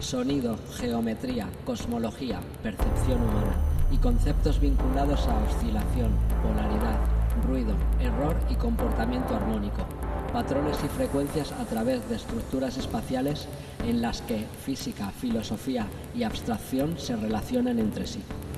sonido, geometría, cosmología, percepción humana y conceptos vinculados a oscilación, polaridad, ruido, error y comportamiento armónico, patrones y frecuencias a través de estructuras espaciales en las que física, filosofía y abstracción se relacionan entre sí.